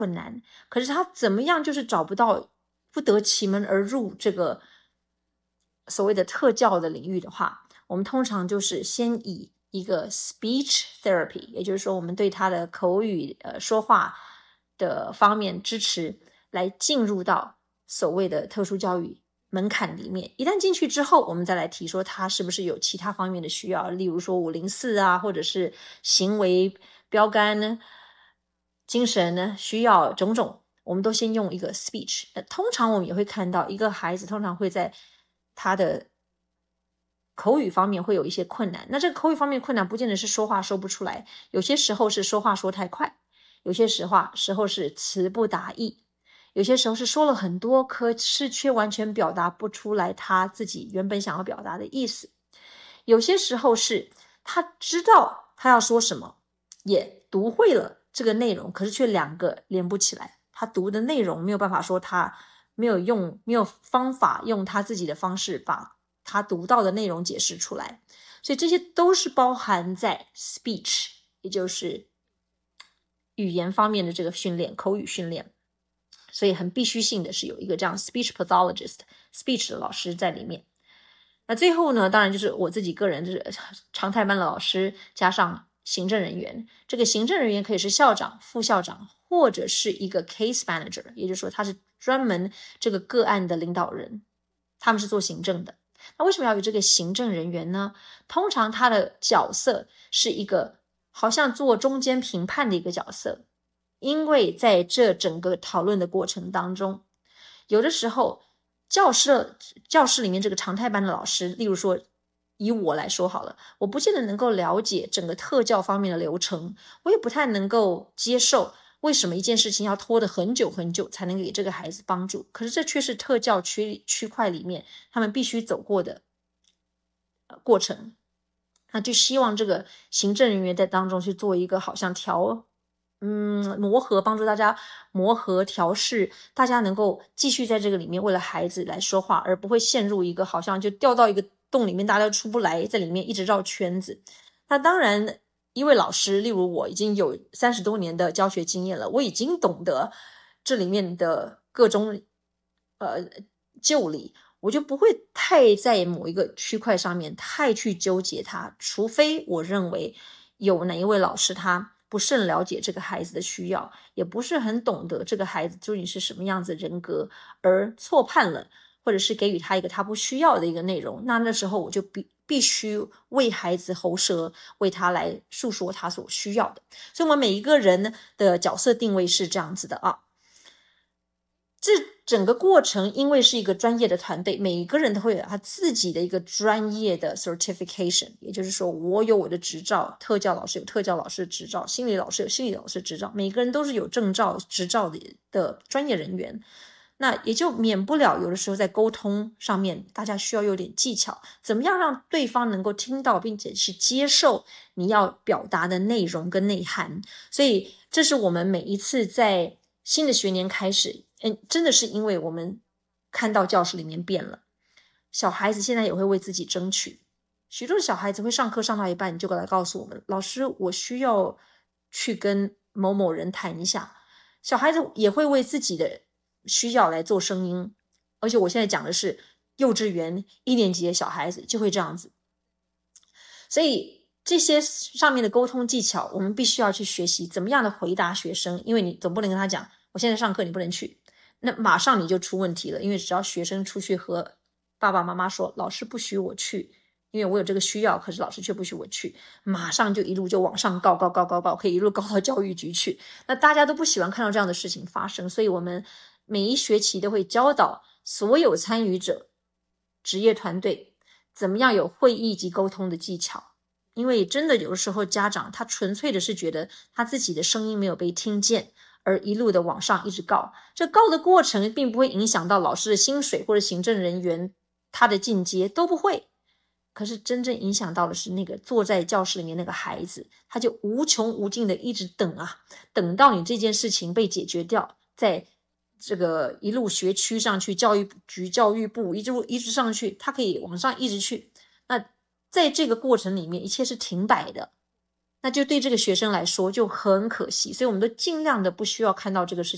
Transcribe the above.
困难，可是他怎么样就是找不到，不得其门而入这个所谓的特教的领域的话，我们通常就是先以一个 speech therapy， 也就是说我们对他的口语说话的方面支持，来进入到所谓的特殊教育门槛里面。一旦进去之后，我们再来提说他是不是有其他方面的需要，例如说504啊，或者是行为标杆呢、精神呢需要种种，我们都先用一个 speech。通常我们也会看到一个孩子通常会在他的口语方面会有一些困难，那这个口语方面困难不见得是说话说不出来，有些时候是说话说太快，有些时候是词不达意，有些时候是说了很多，可是却完全表达不出来他自己原本想要表达的意思，有些时候是他知道他要说什么，也读会了这个内容，可是却两个连不起来，他读的内容没有办法说，他没有方法用他自己的方式把他读到的内容解释出来，所以这些都是包含在 speech， 也就是语言方面的这个训练，口语训练，所以很必须性的是有一个这样 speech pathologist speech 的老师在里面。那最后呢，当然就是我自己个人就是常态班的老师加上行政人员，这个行政人员可以是校长、副校长，或者是一个 case manager， 也就是说他是专门这个个案的领导人，他们是做行政的。那为什么要有这个行政人员呢？通常他的角色是一个好像做中间评判的一个角色，因为在这整个讨论的过程当中，有的时候教室里面这个常态班的老师，例如说以我来说好了，我不见得能够了解整个特教方面的流程，我也不太能够接受为什么一件事情要拖得很久很久才能给这个孩子帮助，可是这却是特教区块里面他们必须走过的过程。那就希望这个行政人员在当中去做一个好像磨合，帮助大家磨合调试，大家能够继续在这个里面为了孩子来说话，而不会陷入一个好像就掉到一个洞里面，大家出不来，在里面一直绕圈子。那当然一位老师，例如我已经有30多年的教学经验了，我已经懂得这里面的各种旧理，我就不会太在某一个区块上面太去纠结它，除非我认为有哪一位老师他不甚了解这个孩子的需要，也不是很懂得这个孩子究竟是什么样子的人格，而错判了，或者是给予他一个他不需要的一个内容，那时候我就必须为孩子喉舌，为他来诉说他所需要的。所以我们每一个人的角色定位是这样子的啊。这整个过程因为是一个专业的团队，每一个人都会有他自己的一个专业的 certification， 也就是说我有我的执照，特教老师有特教老师的执照，心理老师有心理老师的执照，每个人都是有证照执照的专业人员，那也就免不了有的时候在沟通上面大家需要有点技巧，怎么样让对方能够听到并且去接受你要表达的内容跟内涵。所以这是我们每一次在新的学年开始，真的是因为我们看到教室里面变了，小孩子现在也会为自己争取，许多的小孩子会上课上到一半，你就来告诉我们，老师我需要去跟某某人谈一下，小孩子也会为自己的需要来做声音，而且我现在讲的是幼稚园1年级的小孩子就会这样子，所以这些上面的沟通技巧我们必须要去学习怎么样的回答学生，因为你总不能跟他讲我现在上课你不能去，那马上你就出问题了，因为只要学生出去和爸爸妈妈说老师不许我去，因为我有这个需要，可是老师却不许我去，马上就一路就往上告，可以一路告到教育局去，那大家都不喜欢看到这样的事情发生，所以我们每一学期都会教导所有参与者职业团队怎么样有会议及沟通的技巧，因为真的有的时候家长他纯粹的是觉得他自己的声音没有被听见，而一路的往上一直告，这告的过程并不会影响到老师的薪水或者行政人员他的进阶，都不会，可是真正影响到的是那个坐在教室里面那个孩子，他就无穷无尽的一直等啊，等到你这件事情被解决掉，在这个一路学区上去，教育局教育部一直上去，他可以往上一直去，那在这个过程里面一切是停摆的，那就对这个学生来说就很可惜，所以我们都尽量的不需要看到这个事情